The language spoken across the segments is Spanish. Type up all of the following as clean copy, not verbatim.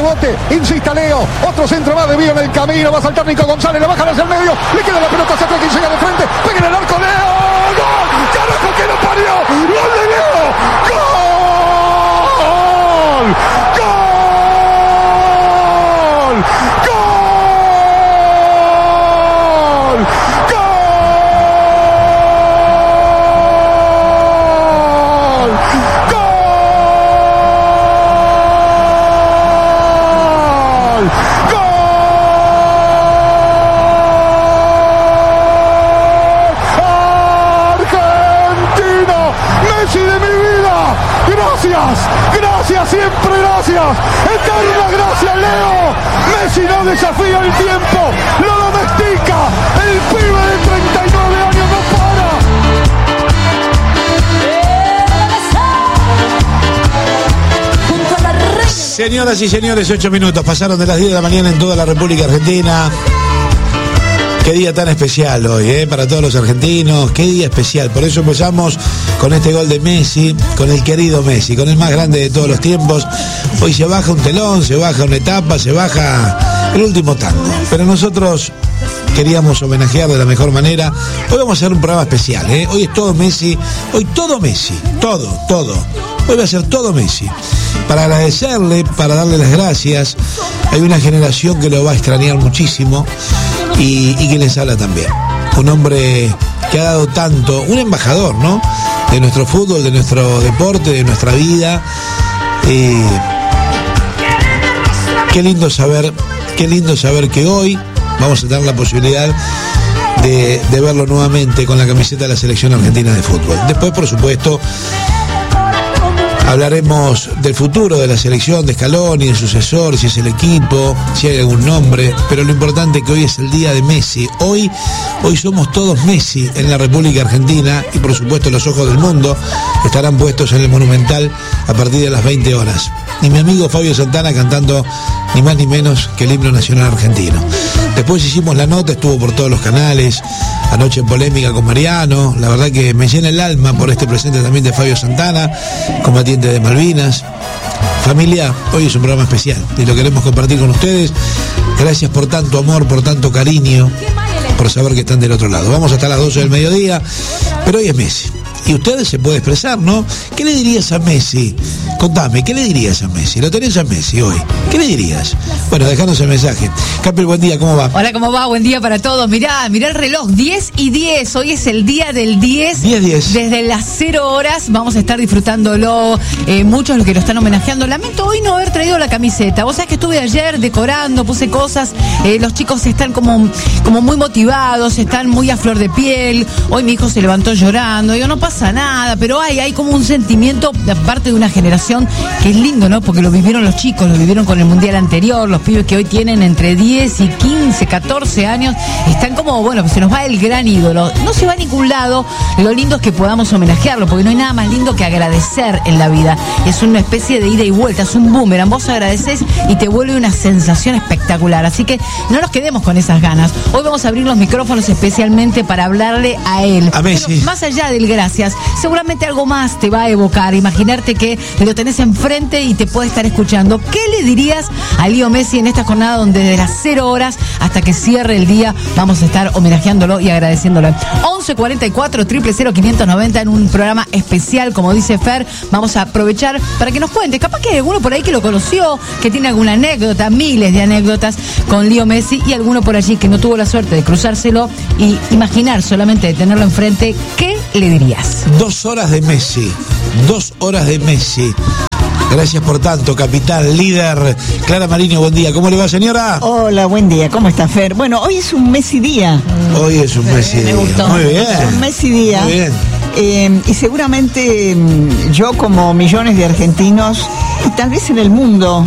rebote, insista Leo, otro centro más de Vío en el camino, va a saltar Nico González, la baja hacia el medio, le queda la pelota hacia atrás, quien llega de frente, pega en el arco, Leo, ¡gol! ¡Carajo que lo parió! ¡Gol de Leo! ¡Gol! ¡Gol! ¡Gol! Gracias, siempre gracias, eterna gracias Leo. Messi no desafía el tiempo, lo domestica, el pibe de 39 años no para. Señoras y señores, 8 minutos pasaron de las 10 de la mañana en toda la República Argentina. Qué día tan especial hoy, para todos los argentinos, qué día especial. Por eso empezamos con este gol de Messi, con el querido Messi, con el más grande de todos los tiempos. Hoy se baja un telón, se baja una etapa, se baja el último tango. Pero nosotros queríamos homenajear de la mejor manera. Hoy vamos a hacer un programa especial, Hoy es todo Messi, hoy todo Messi, todo. Hoy va a ser todo Messi. Para agradecerle, para darle las gracias. Hay una generación que lo va a extrañar muchísimo. Y que les habla también. Un hombre que ha dado tanto, un embajador, ¿no? De nuestro fútbol, de nuestro deporte, de nuestra vida. Qué lindo saber que hoy vamos a tener la posibilidad de verlo nuevamente con la camiseta de la selección argentina de fútbol. Después, por supuesto, hablaremos del futuro de la selección, de Scaloni, del sucesor, si es el equipo, si hay algún nombre, pero lo importante es que hoy es el día de Messi. Hoy somos todos Messi en la República Argentina y por supuesto los ojos del mundo estarán puestos en el Monumental a partir de las 20 horas. Y mi amigo Fabio Santana cantando ni más ni menos que el himno nacional argentino. Después hicimos la nota, estuvo por todos los canales, anoche en polémica con Mariano, la verdad que me llena el alma por este presente también de Fabio Santana, combatiente de Malvinas. Familia, hoy es un programa especial y lo queremos compartir con ustedes. Gracias por tanto amor, por tanto cariño, por saber que están del otro lado. Vamos hasta las 12 del mediodía, pero hoy es Messi. Y ustedes se puede expresar, ¿no? ¿Qué le dirías a Messi? Contame, ¿qué le dirías a Messi? Lo tenés a Messi hoy. ¿Qué le dirías? Bueno, dejanos el mensaje. Capel, buen día, ¿cómo va? Hola, ¿cómo va? Buen día para todos. Mirá el reloj, 10:10. Hoy es el día del 10. 10:10. Desde las 0 horas vamos a estar disfrutándolo. Muchos los que lo están homenajeando. Lamento hoy no haber traído la camiseta. Vos sabés que estuve ayer decorando, puse cosas. Los chicos están como muy motivados, están muy a flor de piel. Hoy mi hijo se levantó llorando. Digo, no pasa nada, pero hay como un sentimiento de parte de una generación que es lindo, ¿no? Porque lo vivieron los chicos, lo vivieron con el Mundial anterior, los pibes que hoy tienen entre 10 y 15, 14 años, están como, bueno, se nos va el gran ídolo. No se va a ningún lado, lo lindo es que podamos homenajearlo, porque no hay nada más lindo que agradecer en la vida. Es una especie de ida y vuelta, es un boomerang. Vos agradeces y te vuelve una sensación espectacular. Así que no nos quedemos con esas ganas. Hoy vamos a abrir los micrófonos especialmente para hablarle a él. A Messi. Pero más allá del gracias, seguramente algo más te va a evocar. Imaginarte que lo tenés enfrente y te puede estar escuchando. ¿Qué le dirías a Leo Messi en esta jornada donde desde las 0 horas hasta que cierre el día vamos a estar homenajeándolo y agradeciéndolo? 1144 000 590 en un programa especial, como dice Fer. Vamos a aprovechar para que nos cuente. Capaz que hay alguno por ahí que lo conoció, que tiene alguna anécdota, miles de anécdotas con Leo Messi, y alguno por allí que no tuvo la suerte de cruzárselo y imaginar solamente de tenerlo enfrente. ¿Qué le dirías? 2 horas de Messi. 2 horas de Messi. Gracias por tanto, capitán, líder. Clara Mariño, buen día. ¿Cómo le va, señora? Hola, buen día. ¿Cómo está, Fer? Bueno, hoy es un Messi día. Hoy es un Messi día. Muy bien. Es un Messi día. Muy bien. Y seguramente yo, como millones de argentinos, y tal vez en el mundo,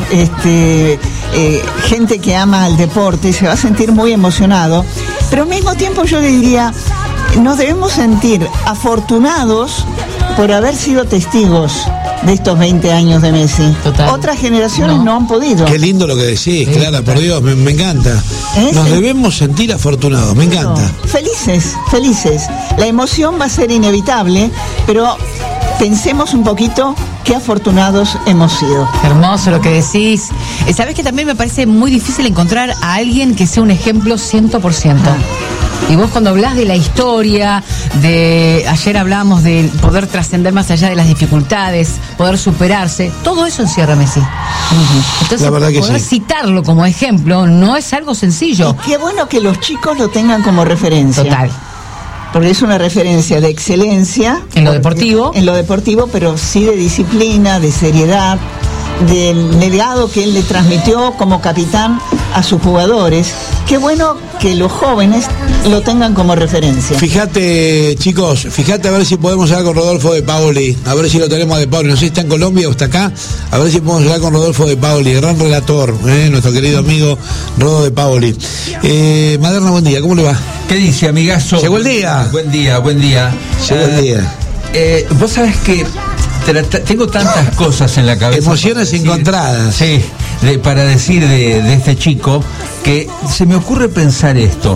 gente que ama el deporte, se va a sentir muy emocionado. Pero al mismo tiempo yo le diría, nos debemos sentir afortunados por haber sido testigos de estos 20 años de Messi. Total. Otras generaciones no han podido. Qué lindo lo que decís, sí, Clara, por Dios, me encanta. Nos debemos sentir afortunados, me encanta. Felices. La emoción va a ser inevitable, pero pensemos un poquito qué afortunados hemos sido. Hermoso lo que decís. Sabés que también me parece muy difícil encontrar a alguien que sea un ejemplo 100%. Y vos cuando hablás de la historia, ayer hablábamos de poder trascender más allá de las dificultades, poder superarse, todo eso encierra Messi. Entonces, la verdad que poder citarlo como ejemplo no es algo sencillo. Y qué bueno que los chicos lo tengan como referencia. Total. Porque es una referencia de excelencia. En lo deportivo. En lo deportivo, pero sí de disciplina, de seriedad, del legado que él le transmitió como capitán a sus jugadores. Qué bueno que los jóvenes lo tengan como referencia. Fíjate, chicos, fíjate a ver si podemos hablar con Rodolfo De Paoli, a ver si lo tenemos a De Paoli, no sé si está en Colombia o está acá, a ver si podemos hablar con Rodolfo De Paoli, gran relator, nuestro querido amigo Rodo De Paoli. Maderna, buen día, ¿cómo le va? ¿Qué dice, amigazo? Llegó el día. Buen día, buen día. Llegó el día. Vos sabés que tengo tantas cosas en la cabeza. Emociones encontradas. Sí, para decir de este chico, que se me ocurre pensar esto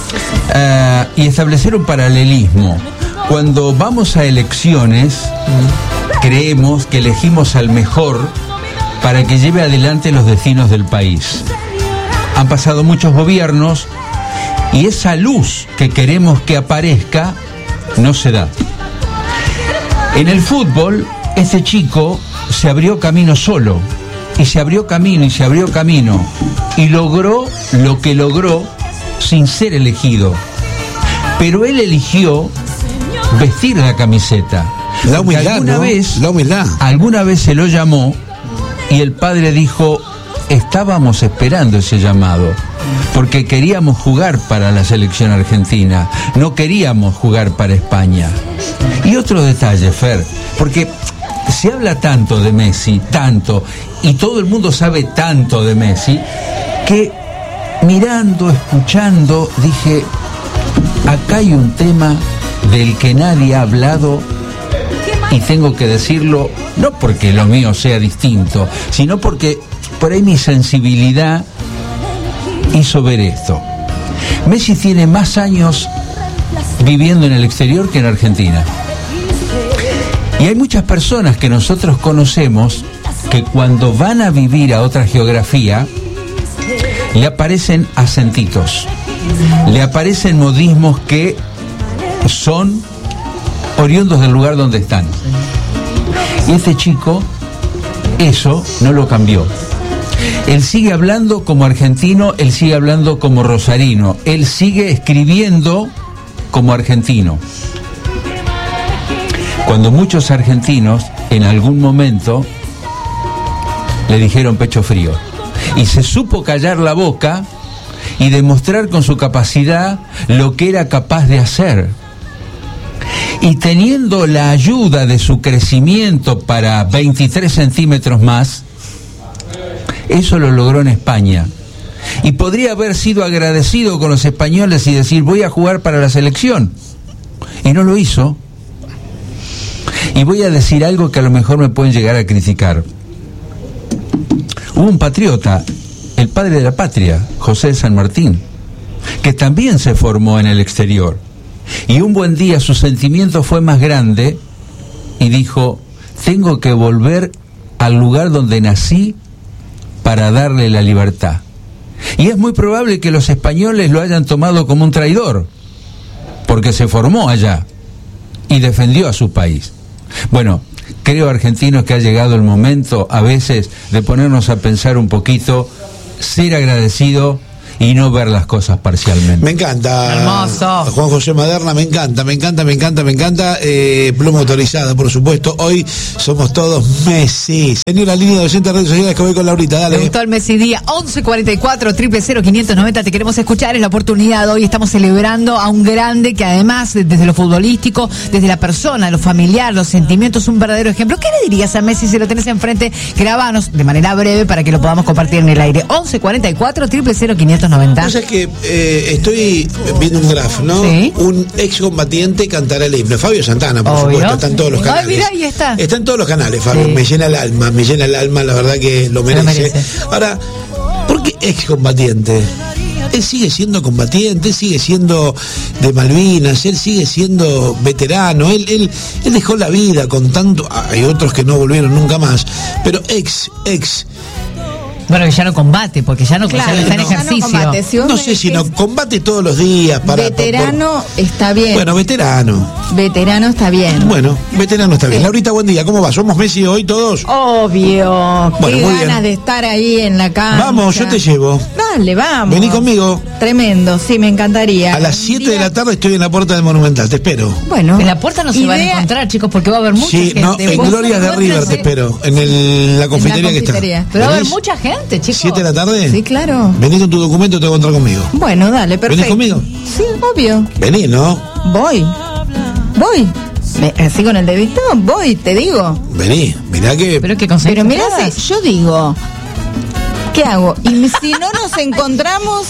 y establecer un paralelismo. Cuando vamos a elecciones, creemos que elegimos al mejor para que lleve adelante los destinos del país. Han pasado muchos gobiernos y esa luz que queremos que aparezca no se da. En el fútbol, este chico se abrió camino solo, y se abrió camino, y se abrió camino, y logró lo que logró sin ser elegido. Pero él eligió vestir la camiseta. La humildad, alguna ¿no? vez, la humildad. Alguna vez se lo llamó, y el padre dijo, estábamos esperando ese llamado, porque queríamos jugar para la selección argentina, no queríamos jugar para España. Y otro detalle, Fer, porque se habla tanto de Messi, tanto, y todo el mundo sabe tanto de Messi, que mirando, escuchando, dije, acá hay un tema del que nadie ha hablado, y tengo que decirlo, no porque lo mío sea distinto, sino porque por ahí mi sensibilidad hizo ver esto. Messi tiene más años viviendo en el exterior que en Argentina. Y hay muchas personas que nosotros conocemos que cuando van a vivir a otra geografía le aparecen acentitos, le aparecen modismos que son oriundos del lugar donde están. Y este chico eso no lo cambió. Él sigue hablando como argentino, él sigue hablando como rosarino, él sigue escribiendo como argentino. Cuando muchos argentinos en algún momento le dijeron pecho frío, y se supo callar la boca y demostrar con su capacidad lo que era capaz de hacer. Y teniendo la ayuda de su crecimiento para 23 centímetros más, eso lo logró en España. Y podría haber sido agradecido con los españoles y decir, voy a jugar para la selección. Y no lo hizo. Y voy a decir algo que a lo mejor me pueden llegar a criticar. Hubo un patriota, el padre de la patria, José de San Martín, que también se formó en el exterior. Y un buen día su sentimiento fue más grande y dijo, tengo que volver al lugar donde nací para darle la libertad. Y es muy probable que los españoles lo hayan tomado como un traidor, porque se formó allá y defendió a su país. Bueno, creo, argentinos, que ha llegado el momento a veces de ponernos a pensar un poquito, ser agradecido y no ver las cosas parcialmente. Me encanta. Hermoso. Juan José Maderna, me encanta. Pluma autorizada, por supuesto. Hoy somos todos Messi. Señora, línea de 200 redes sociales que voy con Laurita, dale. Me gustó el Messi día 1144-000-590. Te queremos escuchar, es la oportunidad. Hoy estamos celebrando a un grande que además, desde lo futbolístico, desde la persona, lo familiar, los sentimientos, un verdadero ejemplo. ¿Qué le dirías a Messi si lo tenés enfrente? Grabanos de manera breve para que lo podamos compartir en el aire. 1144-000-590. O sea, es que estoy viendo un graph, ¿no? Sí. Un excombatiente cantará el himno. Fabio Santana, por Obvio. supuesto, está en todos los canales. Ay, mira, ahí está. Está en todos los canales, Fabio. Sí. Me llena el alma, la verdad que lo merece. Ahora, ¿por qué excombatiente? Él sigue siendo combatiente, él sigue siendo de Malvinas, él sigue siendo veterano, él dejó la vida con tanto, hay otros que no volvieron nunca más, pero ex. Bueno, que ya no combate, porque ya no, Claro, está en no, ejercicio. ya no combate. Si vos No me sé si decís no combate todos los días para... veterano está bien. Bueno, veterano. Veterano está bien. Bueno, veterano está bien. Sí. Laurita, buen día, ¿cómo va? ¿Somos Messi hoy todos? Obvio. Bueno, Qué muy ganas bien. de estar ahí en la cancha. Vamos, yo te llevo. Dale, vamos. Vení conmigo. Tremendo, sí, me encantaría. A las 7 de la tarde estoy en la puerta del Monumental, te espero. Bueno. En la puerta no se van a encontrar, chicos, porque va a haber mucha Sí, gente. no, en Vos Glorias de encuentras- River te espero, en la confitería que está. confitería. Pero va a haber ¿Venís? mucha gente, chicos. 7 de la tarde. Sí, claro. Vení con tu documento, te voy a encontrar conmigo. Bueno, dale, perfecto. conmigo? Sí, obvio. Vení, ¿no? Voy. Así con el débito, voy, te digo. Vení, mirá que... Pero que conseguís Pero mirá, entradas. si yo digo, ¿qué hago? Y si no nos encontramos,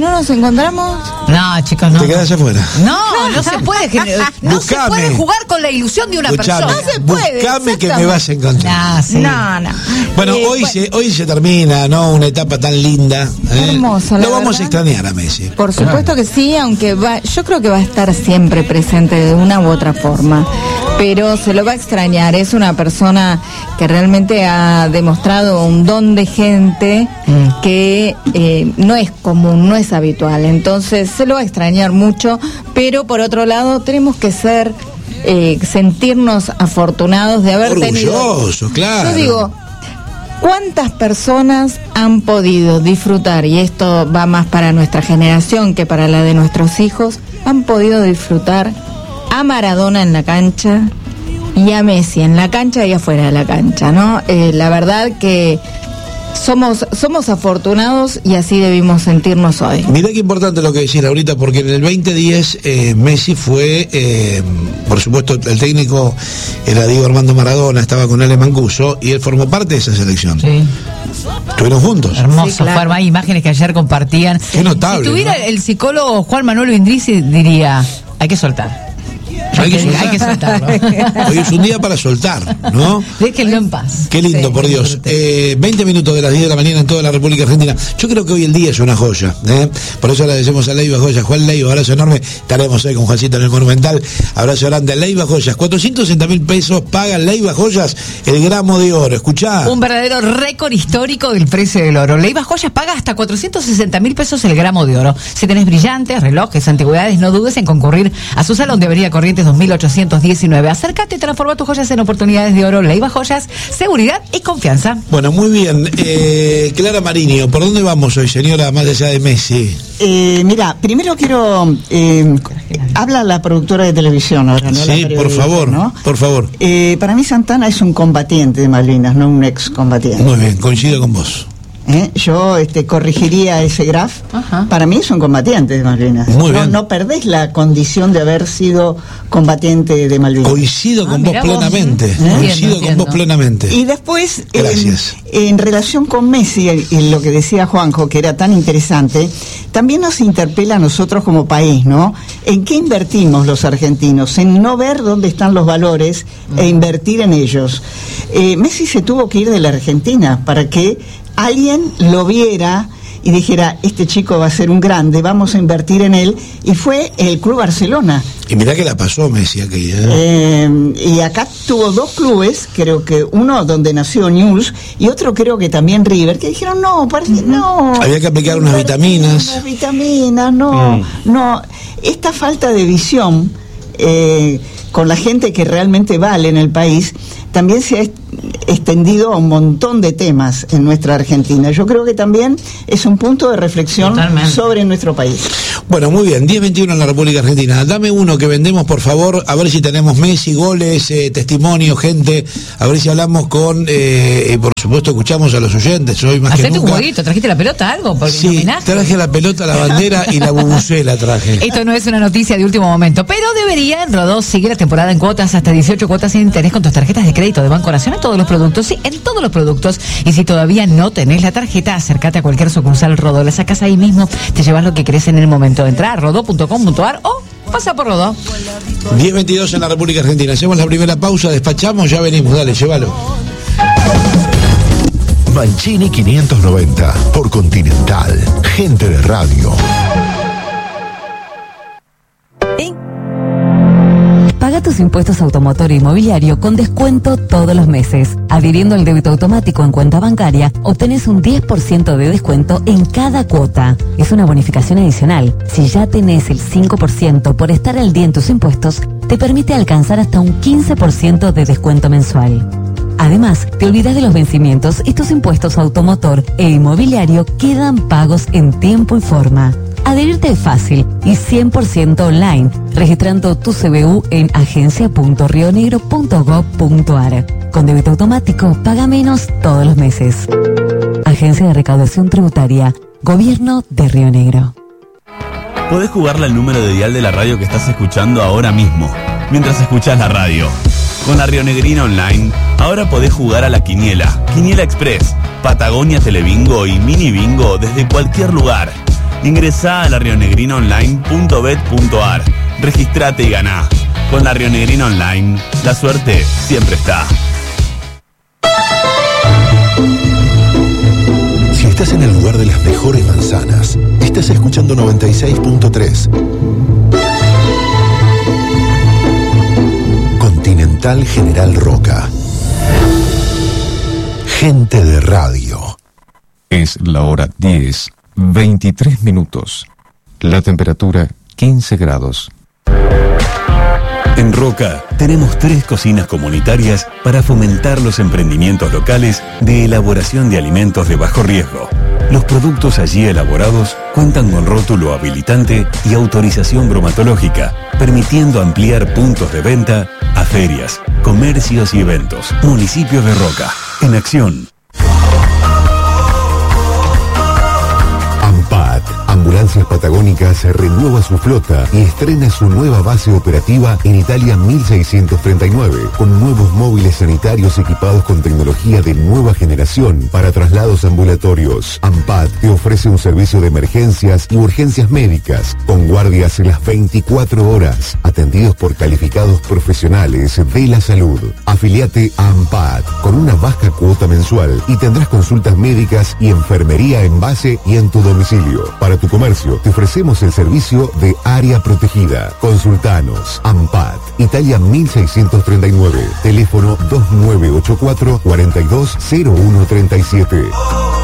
No, chicos, no. Te quedás afuera. No se puede no se Buscame. puede jugar con la ilusión de una Escuchame, persona. No se puede, buscame que me exactamente. vas a encontrar. Ah, sí. No. Bueno, hoy se termina, ¿no? Una etapa tan linda. Hermosa, la Lo vamos a verdad. extrañar a Messi. Por supuesto que sí, aunque yo creo que va a estar siempre presente de una u otra forma, pero se lo va a extrañar. Es una persona que realmente ha demostrado un don de gente que no es común, no es habitual. Entonces se lo va a extrañar mucho, pero por otro lado tenemos que sentirnos afortunados de haber tenido... Orgulloso, claro. Yo digo, ¿cuántas personas han podido disfrutar, y esto va más para nuestra generación que para la de nuestros hijos, han podido disfrutar a Maradona en la cancha y a Messi en la cancha y afuera de la cancha, ¿no? La verdad que somos afortunados y así debimos sentirnos hoy. Mirá qué importante lo que decís, Laurita, porque en el 2010 Messi fue, por supuesto, el técnico era Diego Armando Maradona, estaba con Ale Mancuso y él formó parte de esa selección. Sí. Estuvieron juntos. Hermoso, Sí, claro. hay imágenes que ayer compartían. Qué notable, Si tuviera ¿no? el psicólogo Juan Manuel Vindrisi, diría, hay que soltar. Hay que soltarlo. Hoy es un día para soltar, ¿no? Déjenlo en paz. Qué lindo, Sí, por Dios. 20 minutos de las 10 de la mañana en toda la República Argentina. Yo creo que hoy el día es una joya, ¿eh? Por eso agradecemos a Leiva Joyas. Juan Leiva, abrazo enorme. Estaremos hoy con Juancito en el Monumental. Abrazo grande a Leiva Joyas. 460.000 pesos paga Leiva Joyas el gramo de oro. Escuchá. Un verdadero récord histórico del precio del oro. Leiva Joyas paga hasta 460.000 pesos el gramo de oro. Si tenés brillantes, relojes, antigüedades, no dudes en concurrir a su salón de Avenida Corrientes 2819. Acércate y transforma tus joyas en oportunidades de oro. Leiva Joyas, seguridad y confianza. Bueno, muy bien. Clara Marinho, ¿por dónde vamos hoy, señora, más allá de Messi? Mira, primero quiero... habla la productora de televisión ahora, ¿no? La Sí, por periodista, favor, ¿no? por favor. Para mí Santana es un combatiente de Malvinas, no un ex combatiente. Muy bien, coincido con vos. Yo corrigiría ese graph. Ajá. Para mí es un combatiente de Malvinas. Muy bien. No perdés la condición de haber sido combatiente de Malvinas. Coincido con vos mirá vos. plenamente. Entiendo, Coincido con entiendo. vos plenamente. Y después, Gracias. en relación con Messi, y lo que decía Juanjo, que era tan interesante, también nos interpela a nosotros como país, ¿no? ¿En qué invertimos los argentinos? En no ver dónde están los valores e invertir en ellos. Messi se tuvo que ir de la Argentina para que alguien lo viera y dijera, este chico va a ser un grande, vamos a invertir en él, y fue el Club Barcelona. Y mirá que la pasó Messi aquella. Y acá tuvo dos clubes, creo que uno donde nació Newell's y otro creo que también River, que dijeron no, parece no. Había que aplicar unas vitaminas. Unas vitaminas, no. Esta falta de visión con la gente que realmente vale en el país también se ha extendido a un montón de temas en nuestra Argentina. Yo creo que también es un punto de reflexión Totalmente. sobre nuestro país. Bueno, muy bien, 10-21 en la República Argentina. Dame uno que vendemos, por favor, a ver si tenemos Messi, goles, testimonios, gente, a ver si hablamos con, por supuesto, escuchamos a los oyentes, hoy más que Hacete un nunca. jueguito, ¿trajiste la pelota algo? Porque Sí, homenaje. traje la pelota, la bandera y la bubucela traje. Esto no es una noticia de último momento, pero debería en Rodó sigue la temporada en cuotas, hasta 18 cuotas sin interés con tus tarjetas de crédito de Banco Nación en todos los productos, sí, en todos los productos. Y si todavía no tenés la tarjeta, acércate a cualquier sucursal Rodó, la sacas ahí mismo, te llevas lo que querés en el momento. Entrá a rodó.com.ar o pasa por Rodó. 10-22 en la República Argentina. Hacemos la primera pausa, despachamos, ya venimos, dale, llévalo. Mancini 590, por Continental. Gente de radio. Paga tus impuestos automotor e inmobiliario con descuento todos los meses. Adhiriendo al débito automático en cuenta bancaria, obtenés un 10% de descuento en cada cuota. Es una bonificación adicional. Si ya tenés el 5% por estar al día en tus impuestos, te permite alcanzar hasta un 15% de descuento mensual. Además, te olvidas de los vencimientos y tus impuestos automotor e inmobiliario quedan pagos en tiempo y forma. Adherirte es fácil y 100% online, registrando tu CBU en agencia.rionegro.gov.ar. Con débito automático, paga menos todos los meses. Agencia de Recaudación Tributaria, Gobierno de Río Negro. Podés jugarle al número de dial de la radio que estás escuchando ahora mismo, mientras escuchás la radio. Con la Rionegrina Online, ahora podés jugar a la Quiniela, Quiniela Express, Patagonia Telebingo y Mini Bingo desde cualquier lugar. Ingresá a la rionegrinaonline.bet.ar, registrate y ganá. Con la Rionegrina Online, la suerte siempre está. Si estás en el lugar de las mejores manzanas, estás escuchando 96.3. Continental General Roca. Gente de radio. Es la hora 10, 23 minutos. La temperatura 15 grados. En Roca tenemos 3 cocinas comunitarias para fomentar los emprendimientos locales de elaboración de alimentos de bajo riesgo. Los productos allí elaborados cuentan con rótulo habilitante y autorización bromatológica, permitiendo ampliar puntos de venta a ferias, comercios y eventos. Municipio de Roca, en acción. AMPAT, Ambulancias Patagónicas, renueva su flota y estrena su nueva base operativa en Italia 1639, con nuevos móviles sanitarios equipados con tecnología de nueva generación para traslados ambulatorios. AMPAT te ofrece un servicio de emergencias y urgencias médicas, con guardias en las 24 horas, atendidos por calificados profesionales de la salud. Afiliate a AMPAT con una baja cuota mensual y tendrás consultas médicas y enfermería en base y en tu domicilio. Para tu comercio, te ofrecemos el servicio de área protegida. Consultanos. AMPAT, Italia 1639, teléfono 2984 420137.